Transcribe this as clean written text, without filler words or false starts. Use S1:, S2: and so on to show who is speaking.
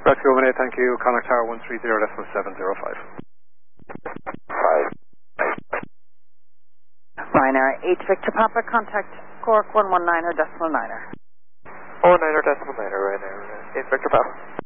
S1: Taxi 18, thank you. Connacht Tower 130.705.
S2: 5. Ryanair 8 Victor Papa, contact Cork 119er decimal 9er.
S3: 119er decimal 9er, Ryanair 8 Victor Papa.